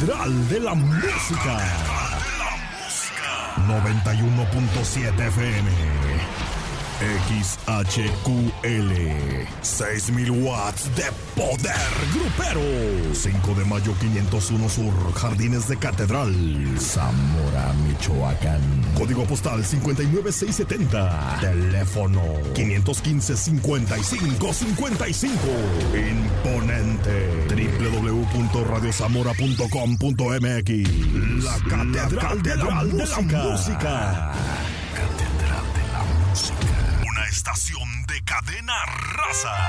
Catedral de la Música. 91.7 FM. XHQL. 6,000 watts de poder grupero. 5 de mayo 501 Sur, Jardines de Catedral, Zamora, Michoacán. Código postal 59670. Teléfono 515-5555. Imponente. www.radiozamora.com.mx. La Catedral de la Música. Catedral de la Música. Una estación de Cadena Raza.